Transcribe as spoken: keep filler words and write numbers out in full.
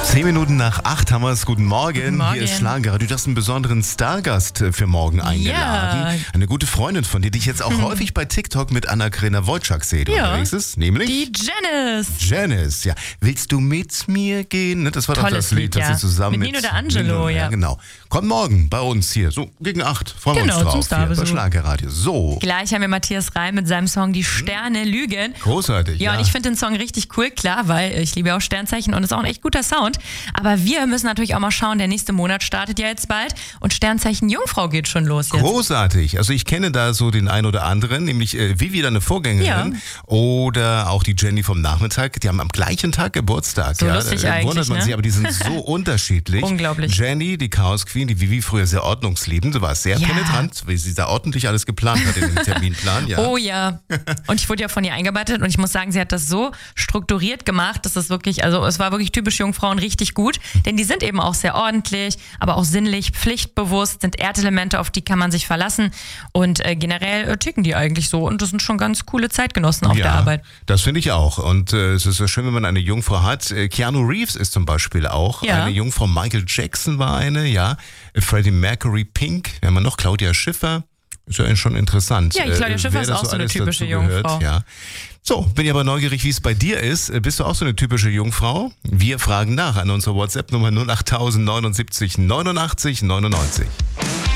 Zehn Minuten nach acht haben wir es. Guten Morgen. Guten Morgen. Hier ist Schlager. Du hast einen besonderen Stargast für morgen eingeladen. Ja. Eine gute Freundin von dir, die ich jetzt auch häufig bei TikTok mit Anna-Karina Wojcik sehe, die Ja. unterwegs ist. Nämlich Die Janice. Janice. Ja. Willst du mit mir gehen? Ne, das war doch Tolles das Lied, Lied, das ja. sie zusammen Mit mit Nino D'Angelo, Nino, ja. Genau. Kommt morgen bei uns hier, so gegen acht. Freuen wir Genau, uns drauf zum hier bei Starbesuch. Schlagerradio. So. Gleich haben wir Matthias Reim mit seinem Song Die Sterne lügen. Großartig. Ja, Ja, und ich finde den Song richtig cool, klar, weil ich liebe auch Sternzeichen und es ist auch ein echt guter Sound. Aber wir müssen natürlich auch mal schauen, der nächste Monat startet ja jetzt bald und Sternzeichen Jungfrau geht schon los jetzt. Großartig. Also ich kenne da so den einen oder anderen, nämlich äh, Vivi, deine Vorgängerin, Ja. oder auch die Jenny vom Nachmittag. Die haben am gleichen Tag Geburtstag. So ja. lustig Da eigentlich, wundert man ne? sich, aber die sind so unterschiedlich. Unglaublich. Jenny, die Chaos Queen, die Vivi früher sehr ordnungsliebend, sie war sehr Ja. penetrant, weil sie da ordentlich alles geplant hat in dem Terminplan. Ja. Oh ja. Und ich wurde ja von ihr eingearbeitet und ich muss sagen, sie hat das so strukturiert gemacht, dass das wirklich, also es war wirklich typisch Jungfrauen richtig gut, denn die sind eben auch sehr ordentlich, aber auch sinnlich, pflichtbewusst, sind Erdelemente, auf die kann man sich verlassen und äh, generell äh, ticken die eigentlich so und das sind schon ganz coole Zeitgenossen auf ja, der Arbeit. das finde ich auch. Und äh, es ist so schön, wenn man eine Jungfrau hat. Äh, Keanu Reeves ist zum Beispiel auch Ja. eine Jungfrau. Michael Jackson war eine, ja. Äh, Freddie Mercury, Pink. Wir haben noch Claudia Schiffer. Ist ja schon interessant. Ja, Claudia äh, Schiffer wer ist das auch so eine alles typische dazu gehört, Jungfrau. Ja. So, bin ich aber neugierig, wie es bei dir ist. Äh, Bist du auch so eine typische Jungfrau? Wir fragen nach an unsere WhatsApp-Nummer null acht null null neunundsiebzig neunundachtzig neunundneunzig.